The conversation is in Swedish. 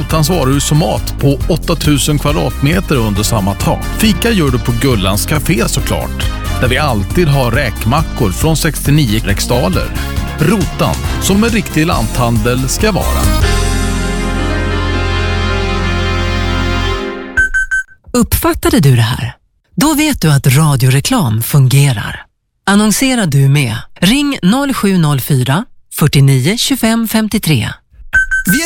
Rotans varuhus och mat på 8000 kvadratmeter under samma tak. Fika gör du på Gullans Café såklart, där vi alltid har räkmackor från 69 riksdaler. Rotan, som en riktig lanthandel ska vara. Uppfattade du det här? Då vet du att radioreklam fungerar. Annonserar du med? Ring 0704 49 25 53.